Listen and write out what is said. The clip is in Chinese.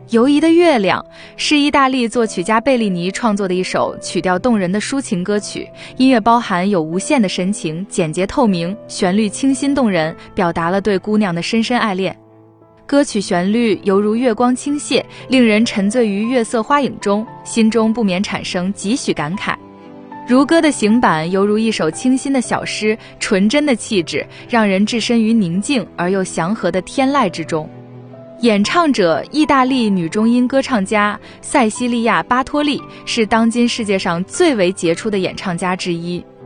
游移的月亮是意大利作曲家贝利尼创作的一首曲调动人的抒情歌曲，音乐包含有无限的深情，简洁透明，旋律清新动人，表达了对姑娘的深深爱恋。歌曲旋律犹如月光倾泻，令人沉醉于月色花影中，心中不免产生几许感慨。如歌的行板犹如一首清新的小诗，纯真的气质让人置身于宁静而又祥和的天籁之中。演唱者意大利女中音歌唱家塞西利亚·巴托利是当今世界上最为杰出的演唱家之一，